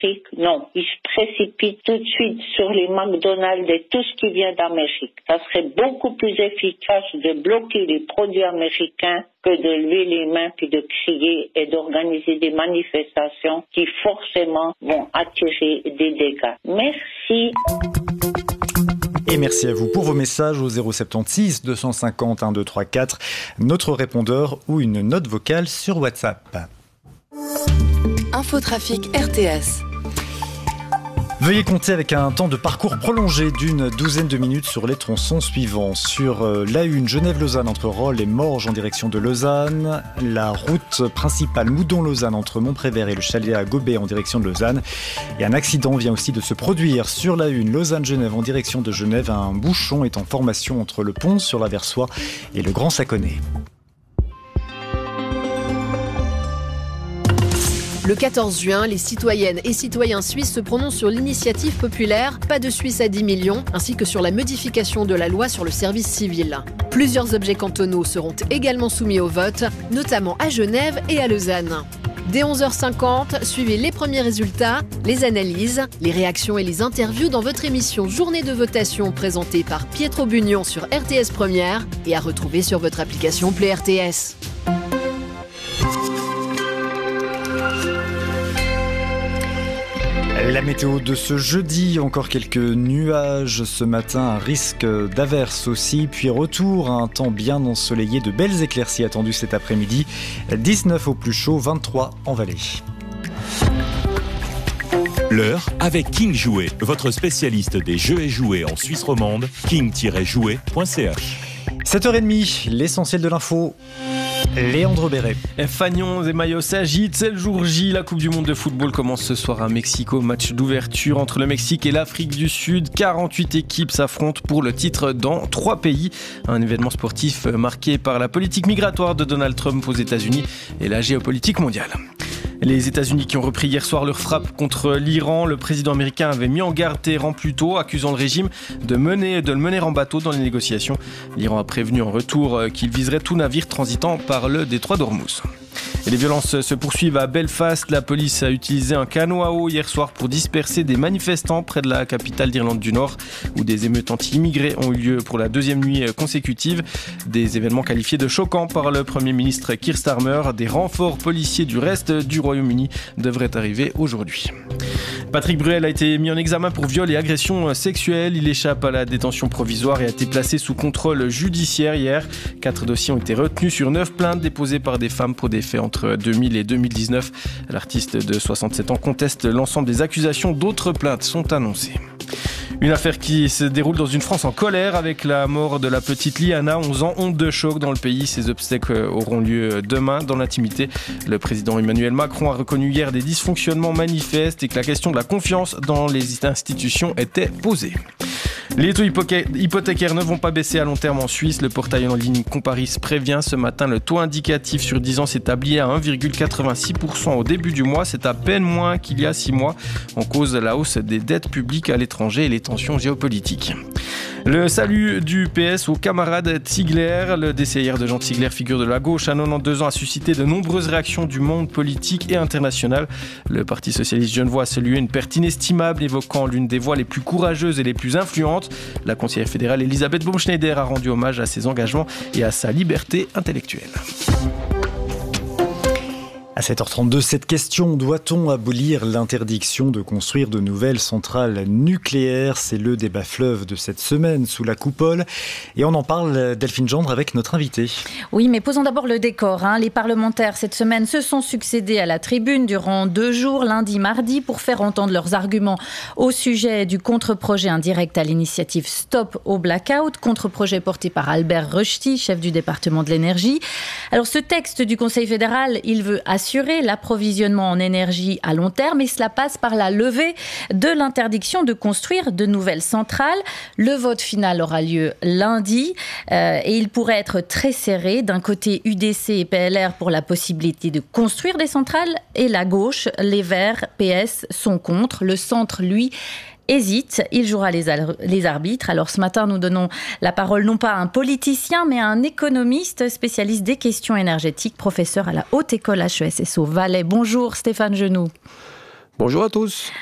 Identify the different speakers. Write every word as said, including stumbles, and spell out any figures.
Speaker 1: l'Afrique, non. Ils se précipitent tout de suite sur les McDonald's et tout ce qui vient d'Amérique. Ça serait beaucoup plus efficace de bloquer les produits américains que de lever les mains puis de crier et d'organiser des manifestations qui forcément vont attirer des dégâts. Merci.
Speaker 2: Et merci à vous pour vos messages au zéro soixante-seize deux cent cinquante mille deux cent trente-quatre, notre répondeur ou une note vocale sur WhatsApp.
Speaker 3: Infotrafic R T S.
Speaker 2: Veuillez compter avec un temps de parcours prolongé d'une douzaine de minutes sur les tronçons suivants. Sur l'A un Genève-Lausanne entre Rolle et Morges en direction de Lausanne. La route principale Moudon-Lausanne entre Montprévert et le chalet à Gobet en direction de Lausanne. Et un accident vient aussi de se produire sur l'A un Lausanne-Genève en direction de Genève. Un bouchon est en formation entre le pont sur la Versoix et le Grand Saconnet.
Speaker 4: Le quatorze juin, les citoyennes et citoyens suisses se prononcent sur l'initiative populaire « Pas de Suisse à dix millions » ainsi que sur la modification de la loi sur le service civil. Plusieurs objets cantonaux seront également soumis au vote, notamment à Genève et à Lausanne. Dès onze heures cinquante, suivez les premiers résultats, les analyses, les réactions et les interviews dans votre émission Journée de votation présentée par Pietro Bugnon sur R T S Première et à retrouver sur votre application Play R T S.
Speaker 2: La météo de ce jeudi, encore quelques nuages ce matin, un risque d'averse aussi, puis retour à un temps bien ensoleillé, de belles éclaircies attendues cet après-midi, dix-neuf au plus chaud, vingt-trois en vallée.
Speaker 5: L'heure avec King Jouet, votre spécialiste des jeux et jouets en Suisse romande, king tiret jouet point c h.
Speaker 2: sept heures trente, l'essentiel de l'info. Léandre Béret.
Speaker 6: Fagnon et maillots s'agitent, c'est le jour J. La Coupe du Monde de football commence ce soir à Mexico. Match d'ouverture entre le Mexique et l'Afrique du Sud. quarante-huit équipes s'affrontent pour le titre dans trois pays. Un événement sportif marqué par la politique migratoire de Donald Trump aux États-Unis et la géopolitique mondiale. Les États-Unis qui ont repris hier soir leur frappe contre l'Iran. Le président américain avait mis en garde Téhéran plus tôt, accusant le régime de, mener, de le mener en bateau dans les négociations. L'Iran a prévenu en retour qu'il viserait tout navire transitant par le détroit d'Ormuz. Et les violences se poursuivent à Belfast. La police a utilisé un canot à eau hier soir pour disperser des manifestants près de la capitale d'Irlande du Nord, où des émeutes anti-immigrés ont eu lieu pour la deuxième nuit consécutive. Des événements qualifiés de choquants par le Premier ministre Keir Starmer. Des renforts policiers du reste du Royaume-Uni devraient arriver aujourd'hui. Patrick Bruel a été mis en examen pour viol et agression sexuelle. Il échappe à la détention provisoire et a été placé sous contrôle judiciaire hier. Quatre dossiers ont été retenus sur neuf plaintes déposées par des femmes pour des faits entre deux mille et deux mille dix-neuf. L'artiste de soixante-sept ans conteste l'ensemble des accusations. D'autres plaintes sont annoncées. Une affaire qui se déroule dans une France en colère avec la mort de la petite Liana, onze ans, honte de choc dans le pays. Ses obsèques auront lieu demain dans l'intimité. Le président Emmanuel Macron a reconnu hier des dysfonctionnements manifestes et que la question de la confiance dans les institutions était posée. Les taux hypothécaires ne vont pas baisser à long terme en Suisse. Le portail en ligne Comparis prévient ce matin le taux indicatif sur dix ans s'établit à un virgule quatre-vingt-six pour cent au début du mois. C'est à peine moins qu'il y a six mois. En cause, la hausse des dettes publiques à l'étranger et les tensions géopolitiques. Le salut du P S au camarade Ziegler. Le décès hier de Jean Ziegler, figure de la gauche à quatre-vingt-douze ans, a suscité de nombreuses réactions du monde politique et international. Le Parti socialiste genevois a salué une perte inestimable, évoquant l'une des voix les plus courageuses et les plus influentes. La conseillère fédérale Elisabeth Baumschneider a rendu hommage à ses engagements et à sa liberté intellectuelle.
Speaker 2: À sept heures trente-deux, cette question, doit-on abolir l'interdiction de construire de nouvelles centrales nucléaires ? C'est le débat fleuve de cette semaine sous la coupole. Et on en parle, Delphine Gendre, avec notre invité.
Speaker 7: Oui, mais posons d'abord le décor. Hein. Les parlementaires, cette semaine, se sont succédés à la tribune durant deux jours, lundi, mardi, pour faire entendre leurs arguments au sujet du contre-projet indirect à l'initiative Stop au Blackout, contre-projet porté par Albert Rösti, chef du département de l'énergie. Alors, ce texte du Conseil fédéral, il veut assurer l'approvisionnement en énergie à long terme et cela passe par la levée de l'interdiction de construire de nouvelles centrales. Le vote final aura lieu lundi euh, et il pourrait être très serré. D'un côté, U D C et P L R pour la possibilité de construire des centrales et la gauche, les Verts, P S sont contre. Le centre, lui, hésite, il jouera les, al- les arbitres. Alors ce matin, nous donnons la parole non pas à un politicien, mais à un économiste spécialiste des questions énergétiques, professeur à la Haute École H E S S au Valais. Bonjour Stéphane Genoux.
Speaker 3: Bonjour à tous.